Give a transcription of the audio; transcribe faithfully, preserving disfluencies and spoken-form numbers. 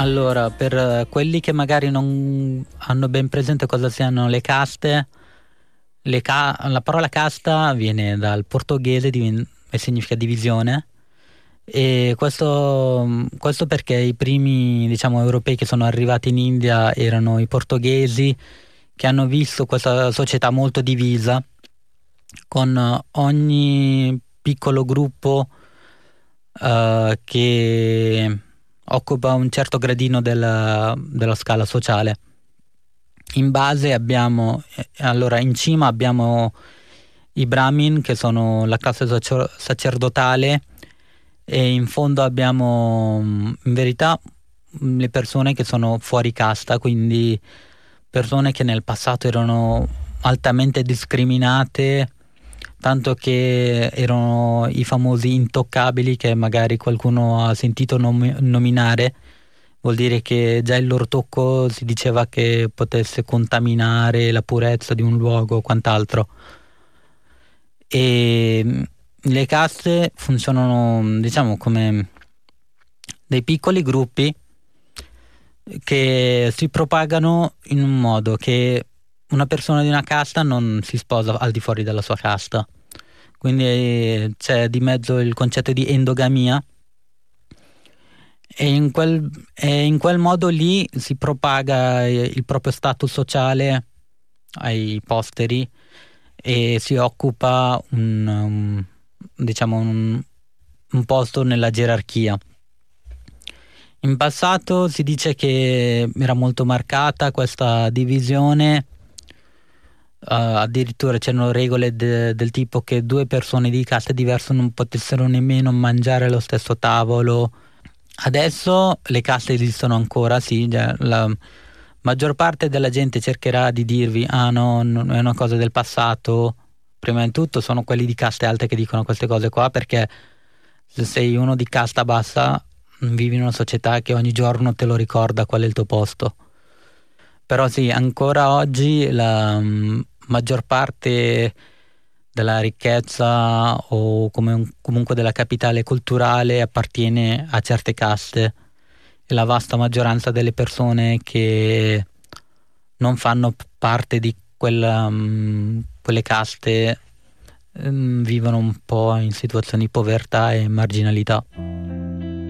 Allora, per eh, quelli che magari non hanno ben presente cosa siano le caste, le ca- la parola casta viene dal portoghese diven- e significa divisione. E questo, questo perché i primi, diciamo, europei che sono arrivati in India erano i portoghesi, che hanno visto questa società molto divisa, con eh, ogni piccolo gruppo eh, che occupa un certo gradino della, della scala sociale. In base abbiamo, eh, allora in cima abbiamo i Brahmin, che sono la classe sacer- sacerdotale, e in fondo abbiamo mm, in verità mm, le persone che sono fuori casta, quindi persone che nel passato erano altamente discriminate, tanto che erano i famosi intoccabili che magari qualcuno ha sentito nom- nominare. Vuol dire che già il loro tocco si diceva che potesse contaminare la purezza di un luogo o quant'altro. E mh, le caste funzionano, diciamo, come dei piccoli gruppi che si propagano in un modo che una persona di una casta non si sposa al di fuori della sua casta. Quindi eh, c'è di mezzo il concetto di endogamia, e in quel, e in quel modo lì si propaga eh, il proprio status sociale ai posteri, e si occupa un, um, diciamo un, un posto nella gerarchia. In passato si dice che era molto marcata questa divisione, eh, addirittura c'erano regole de- del tipo che due persone di caste diverse non potessero nemmeno mangiare allo stesso tavolo. Adesso le caste esistono ancora, sì, già, la maggior parte della gente cercherà di dirvi, ah no, non è una cosa del passato. Prima di tutto sono quelli di caste alte che dicono queste cose qua, perché se sei uno di casta bassa, vivi in una società che ogni giorno te lo ricorda qual è il tuo posto. Però sì, ancora oggi la mm, maggior parte della ricchezza o come un- comunque della capitale culturale appartiene a certe caste, e la vasta maggioranza delle persone che non fanno p- parte di quella, mm, quelle caste mm, vivono un po' in situazioni di povertà e marginalità.